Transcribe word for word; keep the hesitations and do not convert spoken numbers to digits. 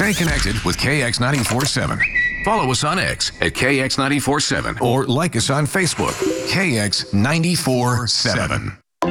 Stay connected with K X ninety-four point seven. Follow us on X at K X ninety-four point seven or like us on Facebook, K X ninety-four point seven.